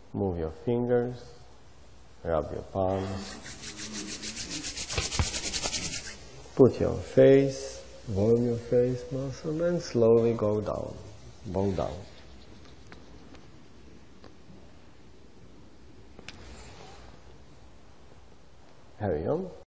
Move your fingers, rub your palms. Put your face, warm your face muscle, and slowly go down, bow down. Carry on.